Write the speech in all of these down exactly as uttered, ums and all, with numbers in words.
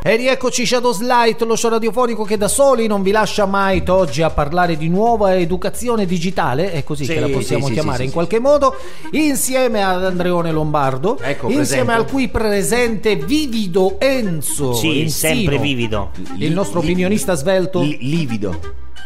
E rieccoci Shadows Light, lo show radiofonico che da soli non vi lascia mai. Oggi a parlare di nuova educazione digitale, è così sì, che la possiamo sì, chiamare sì, in sì, qualche sì. modo, insieme ad Andreone Lombardo, ecco, insieme presente. Al qui presente vivido Enzo. Sì, Enzino, sempre vivido. Il nostro opinionista svelto. Li, livido.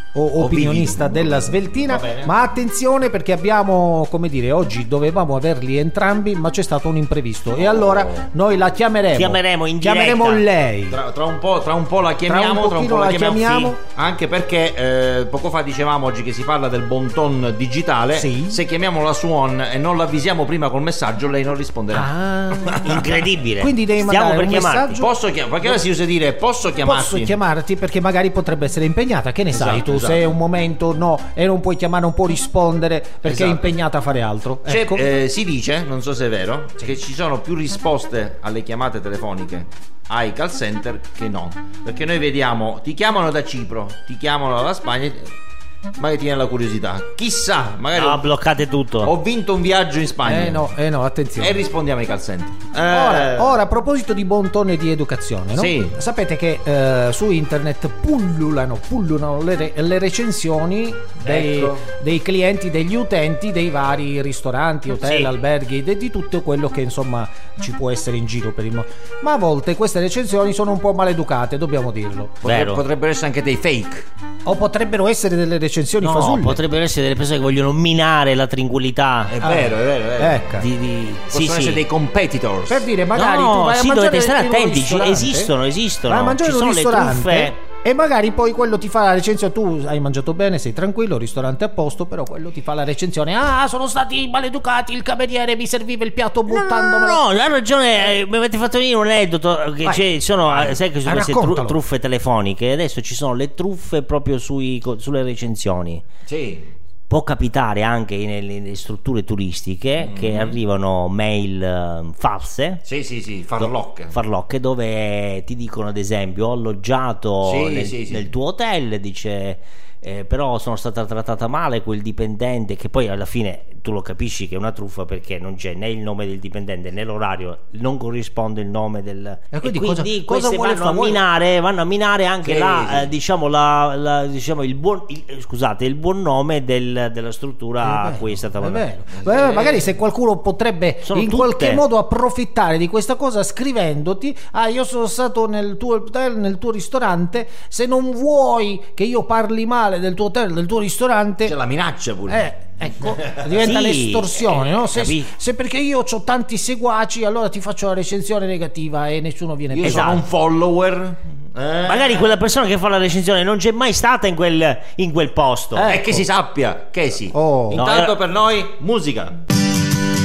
O opinionista della Sveltina, ma attenzione perché abbiamo, come dire, oggi dovevamo averli entrambi, ma c'è stato un imprevisto, oh. e allora noi la chiameremo. Chiameremo in diretta. Chiameremo lei. Tra, tra un po', tra un po' la chiamiamo, tra un, tra un po' la, la chiamiamo, chiamiamo. Sì, anche perché eh, poco fa dicevamo oggi che si parla del bon ton digitale. Sì. Se chiamiamo la Suon e non l'avvisiamo prima col messaggio, lei non risponderà. Ah, incredibile. Quindi devi mandare per un messaggio. Posso chiamarti? Perché ora si usa dire posso chiamarti? Posso chiamarti perché magari potrebbe essere impegnata, che ne esatto, sai tu? Esatto. Se è un momento no e non puoi chiamare, non può rispondere perché esatto. è impegnata a fare altro. Ecco. Eh, si dice, non so se è vero, sì. che ci sono più risposte alle chiamate telefoniche ai call center che no, perché noi vediamo ti chiamano da Cipro, ti chiamano dalla Spagna, magari ti viene la curiosità, chissà, magari no, ho, bloccate tutto. Ho vinto un viaggio in Spagna. Eh no, eh no, attenzione. E rispondiamo ai call center. Eh... Ora, ora, a proposito di bon ton e di educazione, no? Sì. Sapete che eh, su internet pullulano, pullulano le, le recensioni dei, ecco. dei clienti, degli utenti dei vari ristoranti, hotel, sì. alberghi, de, di tutto quello che insomma ci può essere in giro per il mondo. Ma a volte queste recensioni sono un po' maleducate, dobbiamo dirlo. Vero. Potrebbero essere anche dei fake. O potrebbero essere delle recensioni no, fasulle. Potrebbero essere delle persone che vogliono minare la tranquillità. È vero, è vero, è vero. Ecco. Di, di... Possono sì, essere sì. dei competitors. Per dire, magari no, tu vai a sì, mangiare dovete stare in un attenti, ristorante, esistono, esistono. vai a mangiare ci in un sono le ristorante truffe. e magari poi quello ti fa la recensione, tu hai mangiato bene, sei tranquillo, il ristorante è a posto, però quello ti fa la recensione, ah sono stati maleducati, il cameriere mi serviva il piatto buttandomelo. No, no, no, ha ragione, eh, mi avete fatto venire un aneddoto che c'è, sono, vai, sai che ci sono queste tru- truffe telefoniche, adesso ci sono le truffe proprio sui, sulle recensioni. Sì. Può capitare anche nelle, nelle strutture turistiche mm. che arrivano mail uh, false. Sì, sì, sì, farlocche. Do, farlocche dove ti dicono, ad esempio, ho alloggiato sì, nel, sì, sì. nel tuo hotel, dice eh, però sono stata trattata male quel dipendente, che poi alla fine tu lo capisci che è una truffa perché non c'è né il nome del dipendente né l'orario, non corrisponde il nome del e quindi, e quindi cosa, queste cosa vanno a minare vanno a minare anche sì, la, sì. Eh, diciamo la, la diciamo il buon il, scusate il buon nome del, della struttura a cui è stata mandata. Beh, magari se qualcuno potrebbe sono in tutte. qualche modo approfittare di questa cosa scrivendoti, ah io sono stato nel tuo hotel, nel tuo ristorante, se non vuoi che io parli male del tuo hotel, del tuo ristorante, c'è la minaccia pure. Eh, ecco, diventa sì, l'estorsione, eh, no? Se, se perché io ho tanti seguaci, allora ti faccio la recensione negativa e nessuno viene io preso. Sono un follower. Eh. Magari quella persona che fa la recensione non c'è mai stata in quel, in quel posto. Eh, ecco. E che si sappia che sì. Oh. Intanto no, per noi musica.